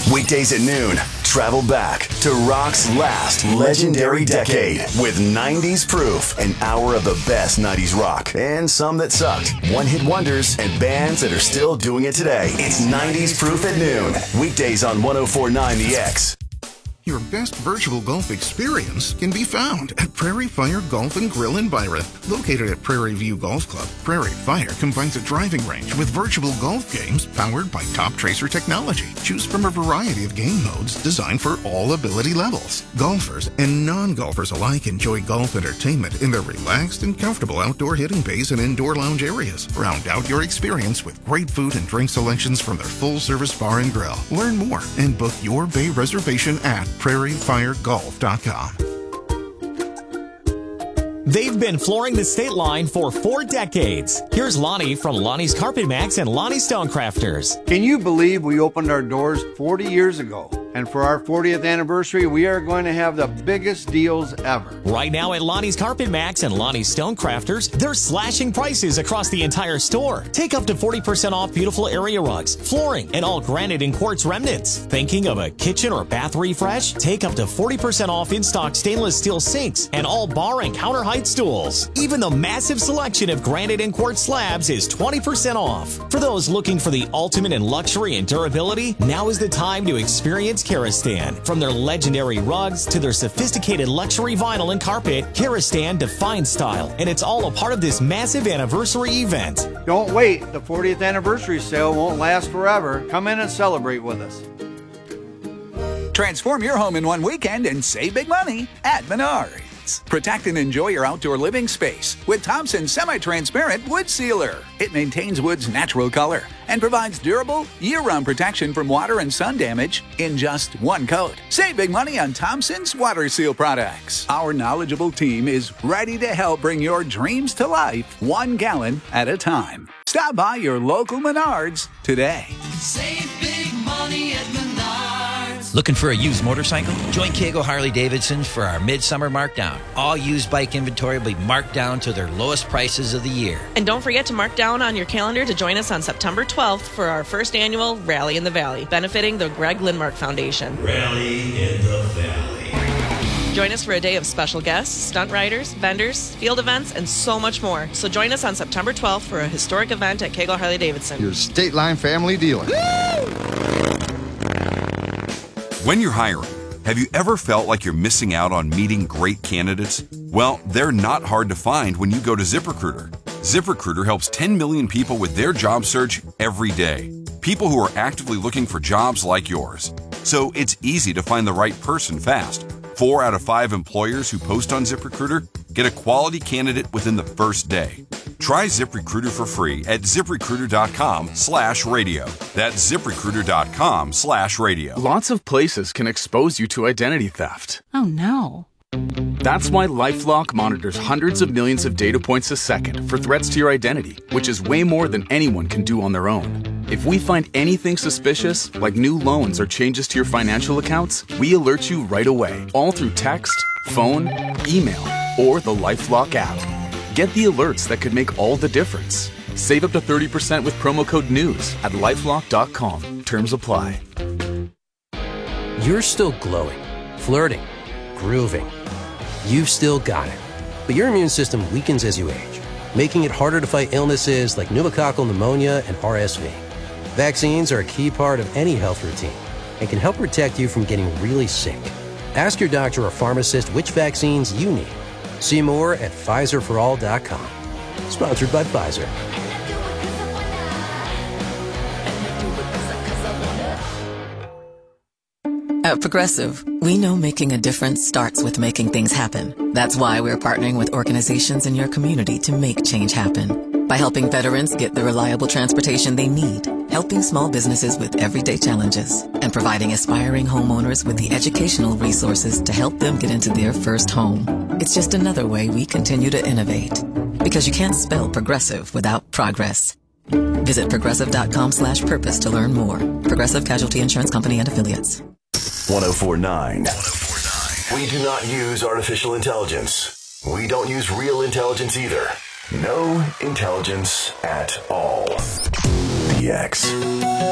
Weekdays at noon, travel back to rock's last legendary decade with 90s Proof, an hour of the best 90s rock and some that sucked, one-hit wonders, and bands that are still doing it today. It's 90s Proof at noon, weekdays on 104.9 The X. Your best virtual golf experience can be found at Prairie Fire Golf and Grill in Byron. Located at Prairie View Golf Club, Prairie Fire combines a driving range with virtual golf games powered by Top Tracer technology. Choose from a variety of game modes designed for all ability levels. Golfers and non-golfers alike enjoy golf entertainment in their relaxed and comfortable outdoor hitting bays and indoor lounge areas. Round out your experience with great food and drink selections from their full-service bar and grill. Learn more and book your bay reservation at prairiefiregolf.com. They've been flooring the state line for 4 decades. Here's Lonnie from Lonnie's Carpet Max and Lonnie Stonecrafters. Can you believe we opened our doors 40 years ago? And for our 40th anniversary, we are going to have the biggest deals ever. Right now at Lonnie's Carpet Max and Lonnie's Stonecrafters, they're slashing prices across the entire store. Take up to 40% off beautiful area rugs, flooring, and all granite and quartz remnants. Thinking of a kitchen or bath refresh? Take up to 40% off in-stock stainless steel sinks and all bar and counter height stools. Even the massive selection of granite and quartz slabs is 20% off. For those looking for the ultimate in luxury and durability, now is the time to experience Karastan. From their legendary rugs to their sophisticated luxury vinyl and carpet, Karastan defines style, and it's all a part of this massive anniversary event. Don't wait. The 40th anniversary sale won't last forever. Come in and celebrate with us. Transform your home in one weekend and save big money at Menards. Protect and enjoy your outdoor living space with Thompson's semi-transparent wood sealer. It maintains wood's natural color and provides durable, year-round protection from water and sun damage in just one coat. Save big money on Thompson's water seal products. Our knowledgeable team is ready to help bring your dreams to life 1 gallon at a time. Stop by your local Menards today. Save big money at Menards. Looking for a used motorcycle? Join Kago Harley-Davidson for our midsummer markdown. All used bike inventory will be marked down to their lowest prices of the year. And don't forget to mark down on your calendar to join us on September 12th for our first annual Rally in the Valley, benefiting the Greg Lindmark Foundation. Rally in the Valley. Join us for a day of special guests, stunt riders, vendors, field events, and so much more. So join us on September 12th for a historic event at Kago Harley-Davidson. Your State Line family dealer. When you're hiring, have you ever felt like you're missing out on meeting great candidates? Well, they're not hard to find when you go to ZipRecruiter. ZipRecruiter helps 10 million people with their job search every day. People who are actively looking for jobs like yours. So it's easy to find the right person fast. 4 out of 5 employers who post on ZipRecruiter get a quality candidate within the first day. Try ZipRecruiter for free at ZipRecruiter.com/radio. That's ZipRecruiter.com/radio. Lots of places can expose you to identity theft. Oh no. That's why LifeLock monitors hundreds of millions of data points a second for threats to your identity, which is way more than anyone can do on their own. If we find anything suspicious, like new loans or changes to your financial accounts, we alert you right away, all through text, phone, email, or the LifeLock app. Get the alerts that could make all the difference. Save up to 30% with promo code NEWS at LifeLock.com. Terms apply. You're still glowing, flirting, grooving. You've still got it. But your immune system weakens as you age, making it harder to fight illnesses like pneumococcal pneumonia and RSV. Vaccines are a key part of any health routine and can help protect you from getting really sick. Ask your doctor or pharmacist which vaccines you need. See more at PfizerForAll.com. Sponsored by Pfizer. At Progressive, we know making a difference starts with making things happen. That's why we're partnering with organizations in your community to make change happen. By helping veterans get the reliable transportation they need, helping small businesses with everyday challenges, and providing aspiring homeowners with the educational resources to help them get into their first home. It's just another way we continue to innovate. Because you can't spell progressive without progress. Visit progressive.com/purpose to learn more. Progressive Casualty Insurance Company and Affiliates. 104.9. We do not use artificial intelligence. We don't use real intelligence either. No intelligence at all. The X.